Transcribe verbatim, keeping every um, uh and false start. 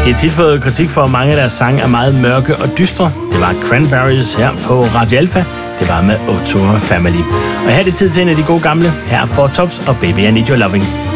De har tit fået kritik for, at mange af deres sange er meget mørke og dystre. Det var Cranberries her på Radio Alpha. Det var med Otto Family. Og her er det tid til en af de gode gamle. Her er Four Tops og Baby I Need Your Loving.